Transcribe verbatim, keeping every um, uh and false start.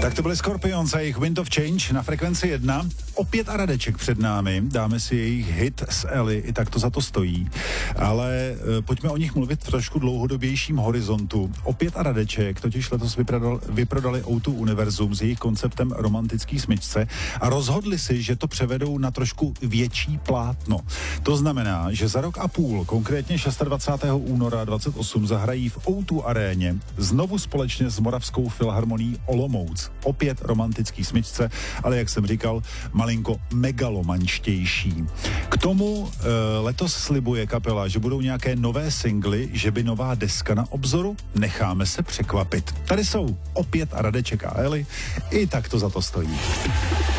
Tak to byly Scorpions a jejich Wind of Change na frekvenci jedna. Opět a Radeček před námi, dáme si jejich hit s Eli, i tak to za to stojí. Ale e, pojďme o nich mluvit v trošku dlouhodobějším horizontu. Opět a Radeček totiž letos vyprodal, vyprodali ó dva Univerzum s jejich konceptem romantický smyčce a rozhodli si, že to převedou na trošku větší plátno. To znamená, že za rok a půl, konkrétně dvacátého šestého února dvacet osm, zahrají v ó dva aréně znovu společně s Moravskou filharmonií Olomouc. Opět romantický smyčce, ale jak jsem říkal, malinko megalomanštější. K tomu e, letos slibuje kapela, že budou nějaké nové singly, že by nová deska na obzoru. Necháme se překvapit. Tady jsou Opět a Radeček a Eli, i tak to za to stojí.